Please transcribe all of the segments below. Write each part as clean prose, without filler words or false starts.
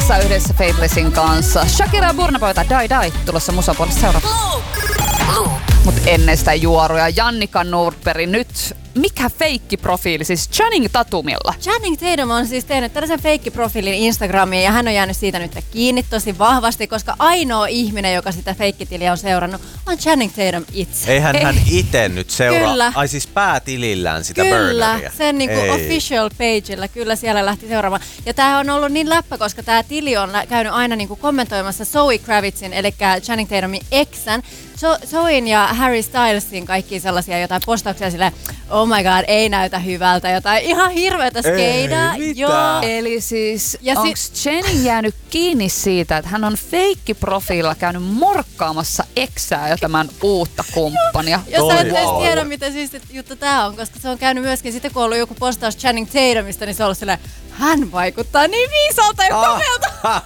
Kissa yhdessä Faithlessin kanssa. Shakira ja Burna Boy Die tulossa musapuolesta seuraava. Mut ennen sitä juoruja Jannika Nordberg nyt. Mikä feikkiprofiili siis Channing Tatumilla? Channing Tatum on siis tehnyt tällaisen feikkiprofiilin Instagramiin ja hän on jäänyt siitä nyt kiinni tosi vahvasti, koska ainoa ihminen, joka sitä feikkitiliä on seurannut, on Channing Tatum itse. Eihän hän itse nyt seuraa. Kyllä. Ai siis päätilillään sitä Kyllä, burneria. sen niinku official pageilla kyllä siellä lähti seuraamaan. Ja tämähän on ollut niin läppä, koska tämä tili on käynyt aina niinku kommentoimassa Zoe Kravitzin, eli Channing Tatumin eksän, Zoen ja Harry Stylesin kaikkia sellaisia jotain postauksia silleen, oh my god, ei näytä hyvältä, jotain ihan hirveätä skeidaa. Joo. Eli siis onks Channing jäänyt kiinni siitä, että hän on feikkiprofiililla käynyt morkkaamassa eksää jo tämän uutta kumppania? Jos sä et edes tiedä, mitä siis juttu tää on, koska se on käynyt myöskin sitten, kun on ollut joku postaus Channing Tatumista, niin se on ollut silleen, hän vaikuttaa niin viisalta ja komealta.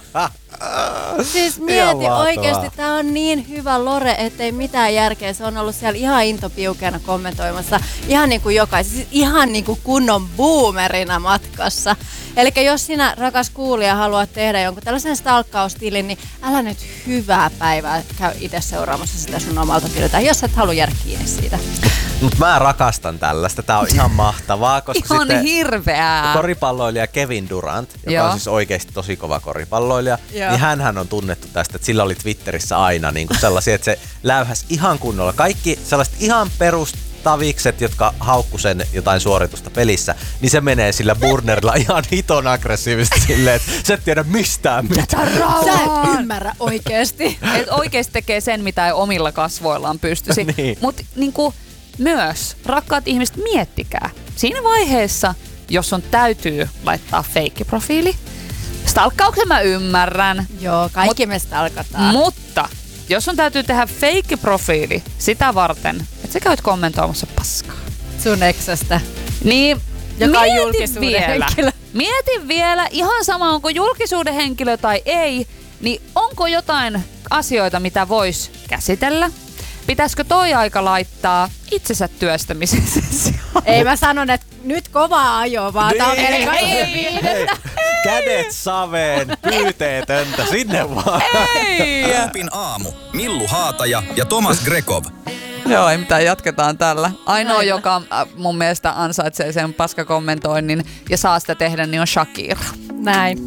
Siis mieti oikeesti, tää on niin hyvä lore, ettei mitään järkeä. Se on ollut siellä ihan intopiukeena kommentoimassa ihan niinku jokaisen, siis ihan niinku kunnon boomerina matkassa. Elikkä jos sinä, rakas kuulija, haluat tehdä jonkun tällaisen stalkkaustilin, niin älä nyt hyvää päivää käy itse seuraamassa sitä sun omalta tililtä, jos et halua jäädä kiinni siitä. Mut mä rakastan tällaista. Tää on ihan mahtavaa, koska ihan sitten hirveää. Koripalloilija Kevin Durant, joka on siis oikeesti tosi kova koripalloilija, niin hänhän on tunnettu tästä, että sillä oli Twitterissä aina niinku sellaisia, että se läyhäs ihan kunnolla. Kaikki sellaiset ihan perustavikset, jotka haukku sen jotain suoritusta pelissä, niin se menee sillä burnerilla ihan hiton aggressiivisesti silleen, että sä et tiedä mistään mitään. Sä et ymmärrä oikeesti. Et oikeesti tekee sen, mitä ei omilla kasvoillaan pystyisi. Niin. Mut niinku myös, rakkaat ihmiset, miettikää. Siinä vaiheessa, jos sun täytyy laittaa feikkiprofiili, stalkkauksen mä ymmärrän. Joo, kaikki me stalkataan. Mutta jos sun täytyy tehdä feikkiprofiili sitä varten, että sä käyt kommentoimassa paskaa. Sun eksästä. Niin joka on julkisuuden henkilö. Mietin vielä, ihan sama onko julkisuuden henkilö tai ei, niin onko jotain asioita, mitä vois käsitellä? Pitäisikö toi aika laittaa itsensä työstämisen sijaan? Ei mä sanon, että nyt kovaa ajoa, vaan tää on meille kaikille viidettä. Kädet saveen, pyyteetöntä, sinne vaan. Kaapin aamu. Millu Haataja ja Tomas Grekov. Joo, ei mitään, jatketaan tällä. Ainoa, joka mun mielestä ansaitsee sen paskakommentoinnin ja saa sitä tehdä, niin on Shakira. Näin.